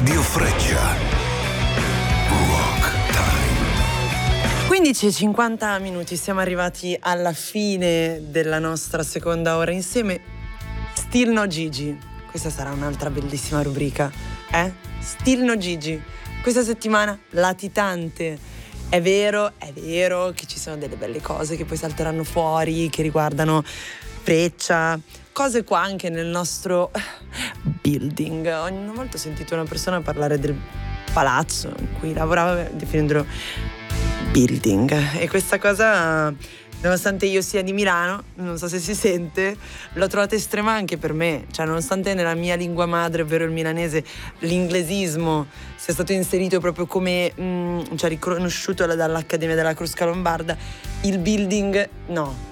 Radio Freccia. Rock Time. 15:50, siamo arrivati alla fine della nostra seconda ora insieme. Still No Gigi, questa sarà un'altra bellissima rubrica, Still No Gigi, questa settimana latitante. È vero che ci sono delle belle cose che poi salteranno fuori, che riguardano Freccia, cose qua anche nel nostro building. Ogni volta ho sentito una persona parlare del palazzo in cui lavorava definendolo building, e questa cosa, nonostante io sia di Milano, non so se si sente, l'ho trovata estrema anche per me. Cioè, nonostante nella mia lingua madre, ovvero il milanese, l'inglesismo sia stato inserito proprio come cioè riconosciuto dall'Accademia della Crusca Lombarda, il building no.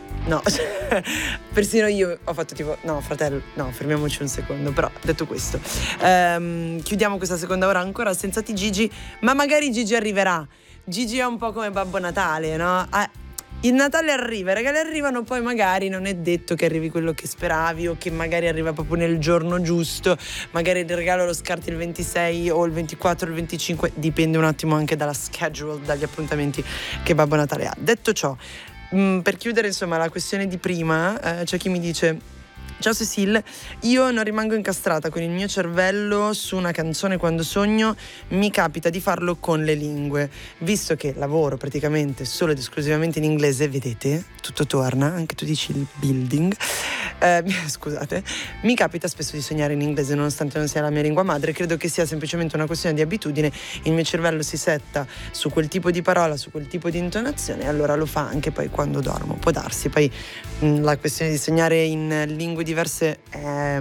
Persino io ho fatto tipo no fratello, no, fermiamoci un secondo. Però detto questo, chiudiamo questa seconda ora ancora senza Gigi, ma magari Gigi arriverà. Gigi è un po' come Babbo Natale, no? Il Natale arriva, i regali arrivano, poi magari non è detto che arrivi quello che speravi, o che magari arriva proprio nel giorno giusto, magari il regalo lo scarti il 26 o il 24 o il 25, dipende un attimo anche dalla schedule, dagli appuntamenti che Babbo Natale ha. Detto ciò, per chiudere insomma la questione di prima, c'è chi mi dice: ciao Cecile, io non rimango incastrata con il mio cervello su una canzone quando sogno, mi capita di farlo con le lingue. Visto che lavoro praticamente solo ed esclusivamente in inglese, vedete, tutto torna, anche tu dici il building, scusate, mi capita spesso di sognare in inglese nonostante non sia la mia lingua madre. Credo che sia semplicemente una questione di abitudine, il mio cervello si setta su quel tipo di parola, su quel tipo di intonazione, e allora lo fa anche poi quando dormo. Può darsi, poi la questione di sognare in lingue diverse è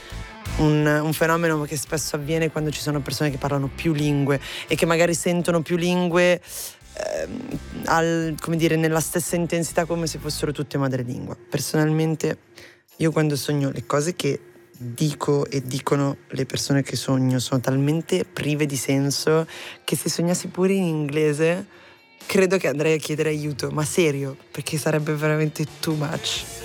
un fenomeno che spesso avviene quando ci sono persone che parlano più lingue e che magari sentono più lingue come dire, nella stessa intensità, come se fossero tutte madrelingua. Personalmente io quando sogno, le cose che dico e dicono le persone che sogno sono talmente prive di senso che se sognassi pure in inglese credo che andrei a chiedere aiuto, ma serio, perché sarebbe veramente too much.